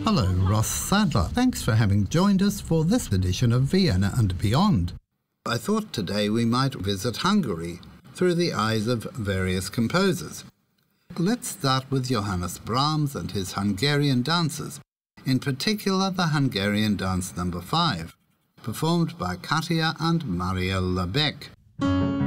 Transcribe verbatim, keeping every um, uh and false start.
Hello, Ross Sadler. Thanks for having joined us for this edition of Vienna and Beyond. I thought today we might visit Hungary through the eyes of various composers. Let's start with Johannes Brahms and his Hungarian dances, in particular the Hungarian Dance number five, performed by Katia and Marielle Lebec.